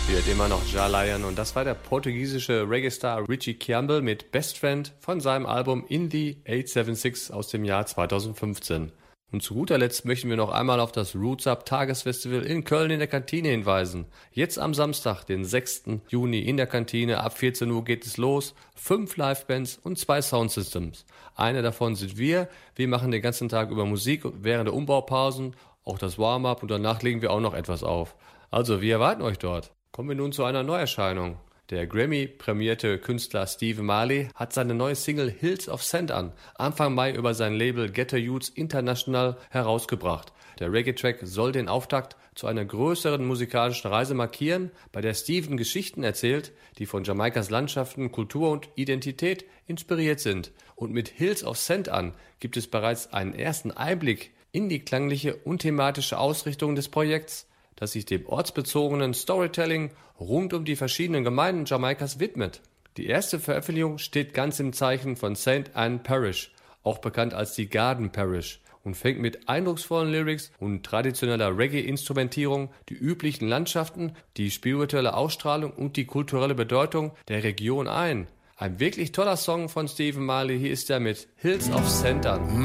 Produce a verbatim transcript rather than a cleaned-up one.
Wird immer noch Ja Lion und das war der portugiesische Reggae-Star Richie Campbell mit Best Friend von seinem Album In the achthundertsechsundsiebzig aus dem Jahr zweitausendfünfzehn. Und zu guter Letzt möchten wir noch einmal auf das Roots Up Tagesfestival in Köln in der Kantine hinweisen. Jetzt am Samstag, den sechsten Juni in der Kantine, ab vierzehn Uhr geht es los. Fünf Livebands und zwei Soundsystems. Eine davon sind wir. Wir machen den ganzen Tag über Musik während der Umbaupausen, auch das Warm-Up und danach legen wir auch noch etwas auf. Also, wir erwarten euch dort. Kommen wir nun zu einer Neuerscheinung. Der Grammy-prämierte Künstler Steve Marley hat seine neue Single Hills of Sand an Anfang Mai über sein Label Ghetto Youths International herausgebracht. Der Reggae-Track soll den Auftakt zu einer größeren musikalischen Reise markieren, bei der Steven Geschichten erzählt, die von Jamaikas Landschaften, Kultur und Identität inspiriert sind. Und mit Hills of Sand an gibt es bereits einen ersten Einblick in die klangliche und thematische Ausrichtung des Projekts, das sich dem ortsbezogenen Storytelling rund um die verschiedenen Gemeinden Jamaikas widmet. Die erste Veröffentlichung steht ganz im Zeichen von Saint Anne Parish, auch bekannt als die Garden Parish, und fängt mit eindrucksvollen Lyrics und traditioneller Reggae-Instrumentierung die üblichen Landschaften, die spirituelle Ausstrahlung und die kulturelle Bedeutung der Region ein. Ein wirklich toller Song von Stephen Marley, hier ist er mit Hills of Sand an.